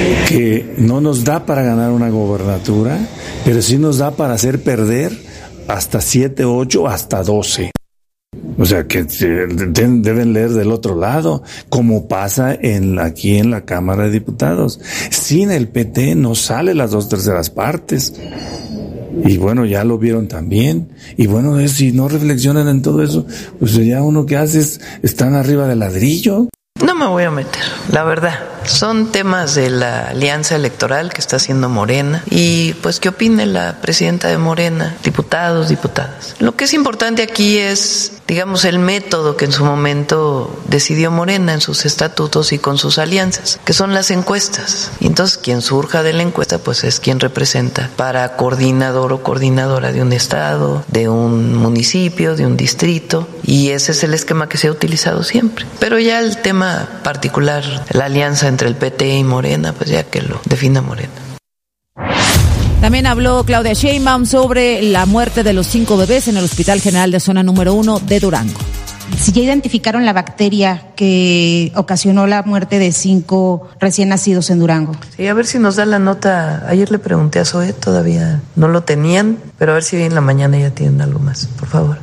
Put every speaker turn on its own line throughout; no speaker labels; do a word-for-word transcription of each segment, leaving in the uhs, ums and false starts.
que no nos da para ganar una gobernatura, pero sí nos da para hacer perder hasta siete, ocho, hasta doce. O sea, que deben leer del otro lado, como pasa en aquí en la Cámara de Diputados. Sin el P T no sale las dos terceras partes. Y bueno, ya lo vieron también. Y bueno, es, si no reflexionan en todo eso, pues ya uno que hace es, están arriba del ladrillo.
No me voy a meter, la verdad. Son temas de la alianza electoral que está haciendo Morena y pues qué opine la presidenta de Morena, diputados, diputadas. Lo que es importante aquí es, digamos, el método que en su momento decidió Morena en sus estatutos y con sus alianzas, que son las encuestas. Y entonces quien surja de la encuesta pues es quien representa para coordinador o coordinadora de un estado, de un municipio, de un distrito, y ese es el esquema que se ha utilizado siempre. Pero ya el tema particular, la alianza entre el P T y Morena, pues ya que lo defina Morena.
También habló Claudia Sheinbaum sobre la muerte de los cinco bebés en el Hospital General de Zona Número uno de Durango.
Si ya identificaron la bacteria que ocasionó la muerte de cinco recién nacidos en Durango.
Sí, a ver si nos da la nota. Ayer le pregunté a Zoe, todavía no lo tenían, pero a ver si hoy en la mañana ya tienen algo más, por favor.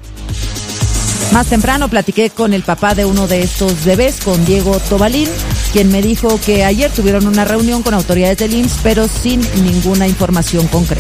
Más temprano platiqué con el papá de uno de estos bebés, con Diego Tobalín, quien me dijo que ayer tuvieron una reunión con autoridades del I M S S, pero sin ninguna información concreta.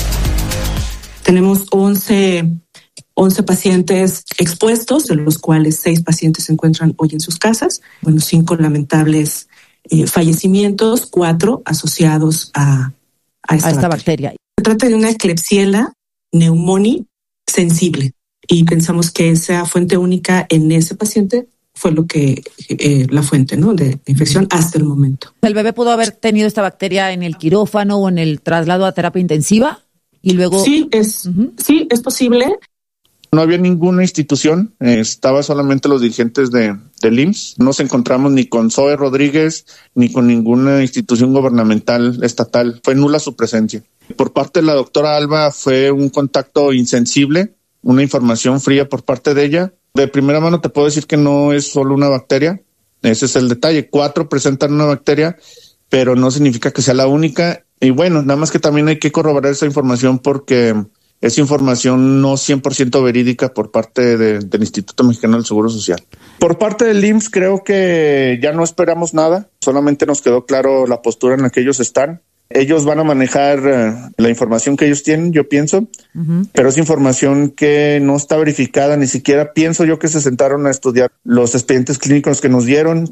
Tenemos once, once pacientes expuestos, de los cuales seis pacientes se encuentran hoy en sus casas. Bueno, cinco lamentables eh, fallecimientos, cuatro asociados a, a esta,
a esta
bacteria.
bacteria.
Se trata de una Klebsiella pneumoniae sensible. Y pensamos que esa fuente única en ese paciente fue lo que eh, la fuente, ¿no?, de infección hasta el momento.
¿El bebé pudo haber tenido esta bacteria en el quirófano o en el traslado a terapia intensiva? Y luego
sí es uh-huh. sí es posible.
No había ninguna institución, eh, estaba solamente los dirigentes de del I M S S. No nos encontramos ni con Zoe Rodríguez ni con ninguna institución gubernamental estatal. Fue nula su presencia. Por parte de la doctora Alba fue un contacto insensible, una información fría por parte de ella. De primera mano te puedo decir que no es solo una bacteria, ese es el detalle. Cuatro presentan una bacteria, pero no significa que sea la única. Y bueno, nada más que también hay que corroborar esa información porque es información no cien por ciento verídica por parte de, del Instituto Mexicano del Seguro Social. Por parte del I M S S creo que ya no esperamos nada, solamente nos quedó claro la postura en la que ellos están. Ellos van a manejar uh, la información que ellos tienen, yo pienso, uh-huh. pero es información que no está verificada, ni siquiera pienso yo que se sentaron a estudiar los expedientes clínicos que nos dieron.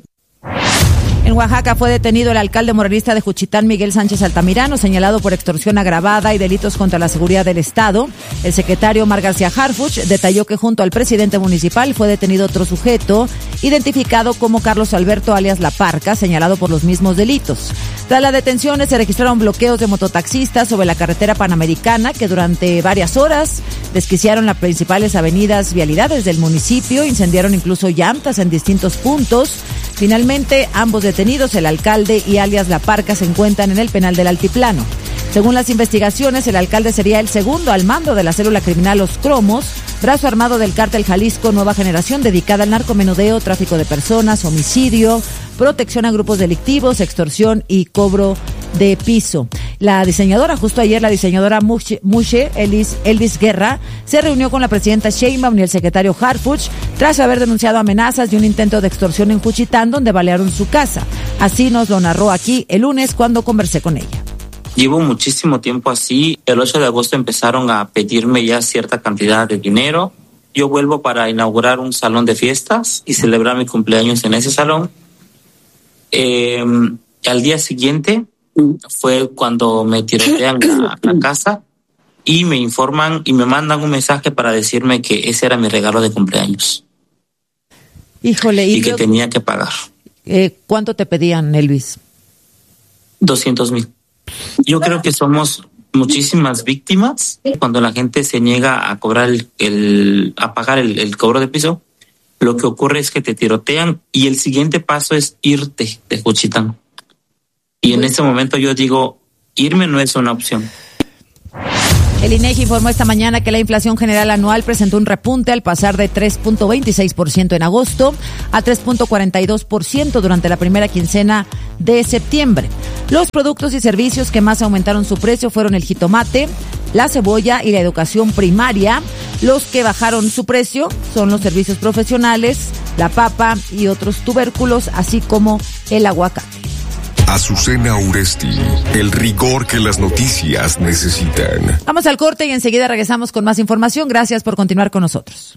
En Oaxaca fue detenido el alcalde morenista de Juchitán, Miguel Sánchez Altamirano, señalado por extorsión agravada y delitos contra la seguridad del Estado. El secretario Omar García Harfuch detalló que junto al presidente municipal fue detenido otro sujeto, identificado como Carlos Alberto alias La Parca, señalado por los mismos delitos. Tras las detenciones se registraron bloqueos de mototaxistas sobre la carretera panamericana que durante varias horas desquiciaron las principales avenidas vialidades del municipio, incendiaron incluso llantas en distintos puntos. Finalmente, ambos detenidos, el alcalde y alias La Parca, se encuentran en el penal del Altiplano. Según las investigaciones, el alcalde sería el segundo al mando de la célula criminal Los Cromos, brazo armado del cártel Jalisco Nueva Generación, dedicada al narcomenudeo, tráfico de personas, homicidio, protección a grupos delictivos, extorsión y cobro de piso. La diseñadora, justo ayer, la diseñadora Mushe, Mushe Elvis, Elvis Guerra, se reunió con la presidenta Sheinbaum y el secretario Harfuch tras haber denunciado amenazas y un intento de extorsión en Juchitán, donde balearon su casa. Así nos lo narró aquí el lunes cuando conversé con ella.
Llevo muchísimo tiempo así. El ocho de agosto empezaron a pedirme ya cierta cantidad de dinero. Yo vuelvo para inaugurar un salón de fiestas y celebrar mi cumpleaños en ese salón. Eh, al día siguiente fue cuando me tirotean la, la casa y me informan y me mandan un mensaje para decirme que ese era mi regalo de cumpleaños.
Híjole, y,
y que
yo,
tenía que pagar.
Eh, ¿Cuánto te pedían, Elvis?
Doscientos mil. Yo creo que somos muchísimas víctimas cuando la gente se niega a cobrar el, el a pagar el, el cobro de piso. Lo que ocurre es que te tirotean y el siguiente paso es irte de Juchitán. Y en ese momento yo digo, irme no es una opción.
El INEGI informó esta mañana que la inflación general anual presentó un repunte al pasar de tres punto veintiséis por ciento en agosto a tres punto cuarenta y dos por ciento durante la primera quincena de septiembre. Los productos y servicios que más aumentaron su precio fueron el jitomate, la cebolla y la educación primaria. Los que bajaron su precio son los servicios profesionales, la papa y otros tubérculos, así como el aguacate.
Azucena Uresti, el rigor que las noticias necesitan.
Vamos al corte y enseguida regresamos con más información. Gracias por continuar con nosotros.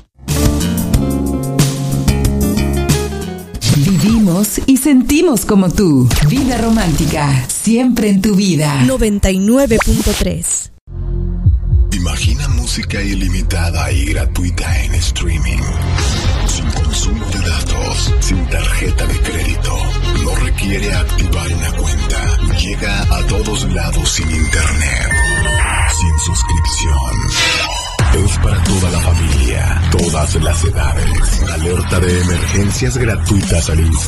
Vivimos y sentimos como tú. Vida romántica, siempre en tu vida.
noventa y nueve punto tres.
Imagina música ilimitada y gratuita en streaming. Sin consumo de datos, sin tarjeta de crédito. No requiere activar una cuenta. Llega a todos lados sin internet. Sin suscripción. Es para toda la familia, todas las edades. Alerta de emergencias gratuitas al instante.